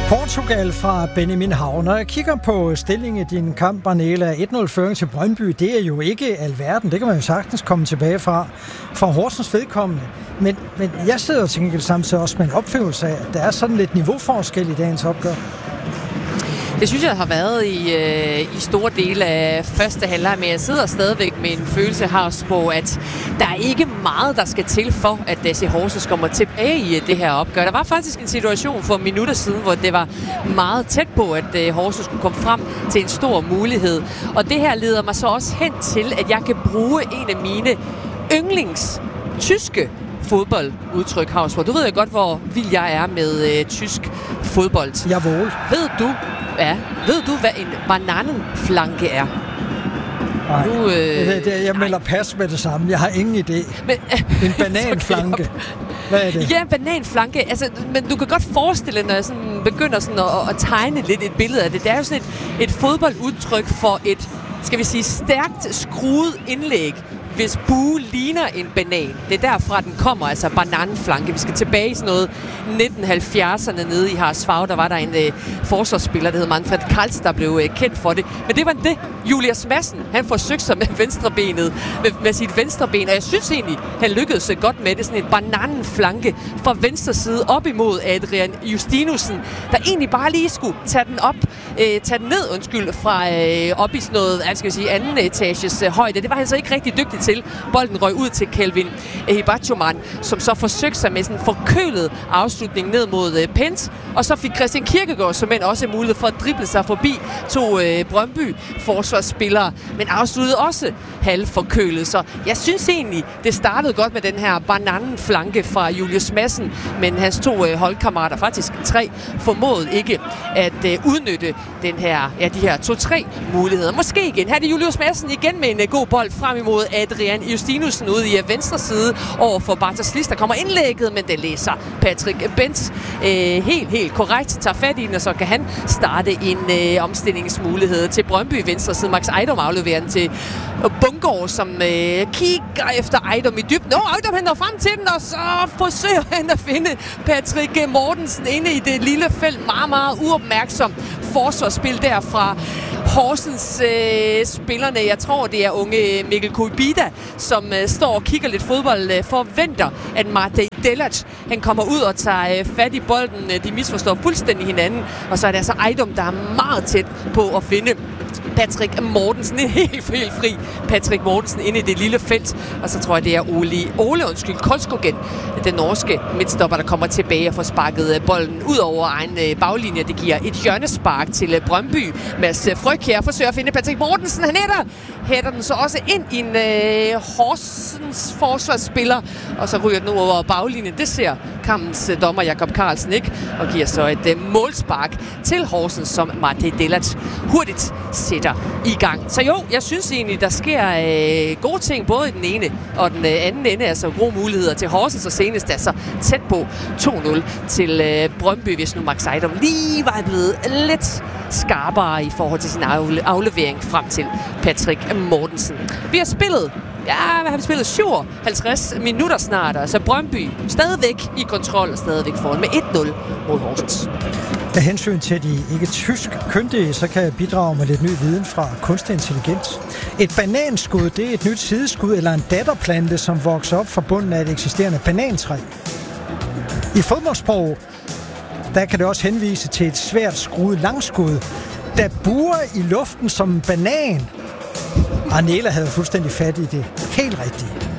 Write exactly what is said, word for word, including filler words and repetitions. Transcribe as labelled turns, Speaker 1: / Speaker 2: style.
Speaker 1: Portugal fra Benjamin Hav. Når jeg kigger på stillingen i din kamp, Arnela, et nul-føring til Brøndby, det er jo ikke alverden. Det kan man jo sagtens komme tilbage fra, fra Horsens vedkommende. Men, men jeg sidder og tænker samtidig også med en opførelse af, at der er sådan lidt niveauforskel i dagens opgør.
Speaker 2: Det synes jeg har været i, øh, i store dele af første halvleg, men jeg sidder stadigvæk med en følelse her på, at der er ikke meget, der skal til for, at D C Horsens kommer tilbage i det her opgør. Der var faktisk en situation for minutter siden, hvor det var meget tæt på, at øh, Horsens skulle komme frem til en stor mulighed. Og det her leder mig så også hen til, at jeg kan bruge en af mine yndlings tyske fodboldudtryk, Hausgaard. Du ved jo godt, hvor vild jeg er med øh, tysk fodbold.
Speaker 1: Jawohl.
Speaker 2: Ved du, ja, ved du, hvad en bananenflanke er?
Speaker 1: Nej, du, øh, det, det, jeg melder pas med det samme. Jeg har ingen idé. Men, en bananflanke. Hvad er det?
Speaker 2: Ja, en bananflanke. Altså, men du kan godt forestille, når jeg sådan begynder sådan at, at tegne lidt et billede af det. Det er jo sådan et, et fodboldudtryk for et, skal vi sige, stærkt skruet indlæg, hvis bue ligner en banan. Det er derfra, den kommer, altså bananenflanke. Vi skal tilbage i sådan noget nitten halvfjerdserne nede i Harsfag. Der var der en øh, forsvarsspiller, der hed Manfred Kals, der blev øh, kendt for det. Men det var det. Julius Madsen, han forsøgte sig med venstrebenet, med, med sit venstreben. Og jeg synes egentlig, han lykkedes godt med det. Sådan en bananenflanke fra venstre side op imod Adrian Justinussen, der egentlig bare lige skulle tage den op, øh, tage den ned, undskyld, fra øh, op i sådan noget, jeg skal sige, anden etages øh, højde. Det var han så ikke rigtig dygtig til. Bolden røg ud til Kelvin Hibachuman, som så forsøgte sig med sådan en forkølet afslutning ned mod øh, Pent, og så fik Christian Kierkegaard som end også mulighed for at drible sig forbi to øh, Brøndby forsvarsspillere, men afsluttede også halvforkølet. Så jeg synes egentlig, det startede godt med den her bananenflanke fra Julius Madsen, men hans to øh, holdkammerater, faktisk tre, formåede ikke at øh, udnytte den her, ja, de her to-tre muligheder. Måske igen. Her er det Julius Madsen igen med en øh, god bold frem imod Adrian Justinussen ude i venstre side over for Bartas Lis. Der kommer indlægget, men det læser Patrick Bent øh, helt, helt korrekt. Tager fat i den, og så kan han starte en øh, omstillingsmulighed til Brøndby venstre side. Max Ejdom afleverer den til Bungård, som øh, kigger efter Ejdom i dybden. Nå, Ejdom henter frem til den, og så forsøger han at finde Patrick Mortensen inde i det lille felt. Meget, meget uopmærksom forsvarsspil der fra Horsens øh, spillerne. Jeg tror, det er unge Mikkel Kubida, som øh, står og kigger lidt fodbold, øh, forventer, at Matej Delac, han kommer ud og tager øh, fat i bolden. De misforstår fuldstændig hinanden, og så er det altså Ejdom, der er meget tæt på at finde Patrick Mortensen, en helt, helt fri Patrick Mortensen inde i det lille felt. Og så tror jeg, det er Ole, Ole undskyld, Kolskogen, den norske midtstopper, der kommer tilbage og får sparket bolden ud over egen baglinje. Det giver et hjørnespark til Brøndby. Mads Frøkjær forsøger at finde Patrick Mortensen. Han hætter, hætter den så også ind i en øh, Horsens forsvarsspiller, og så ryger den over baglinjen. Det ser kampens øh, dommer Jakob Carlsen ikke, og giver så et øh, målspark til Horsens, som Matej Delac hurtigt sætter i gang. Så jo, jeg synes egentlig, der sker øh, gode ting, både i den ene og den øh, anden ende, altså gode muligheder til Horsens, og senest altså tæt på to nul til øh, Brøndby, hvis nu Max Ejdom lige var blevet lidt skarpere i forhold til sin afle- aflevering frem til Patrick Mortensen. Vi har spillet Ja, vi har spillet syvoghalvtreds minutter snart, altså Brøndby stadigvæk i kontrol og stadigvæk foran med et nul mod Horsens.
Speaker 1: Af hensyn til de ikke tysk kyndige, så kan jeg bidrage med lidt ny viden fra kunstig intelligens. Et bananskud, det er et nyt sideskud eller en datterplante, som vokser op fra bunden af et eksisterende banantræ. I fodboldsprog, der kan det også henvise til et svært skruet langskud, der buer i luften som en banan. Arnela havde fuldstændig fat i det. Helt rigtigt.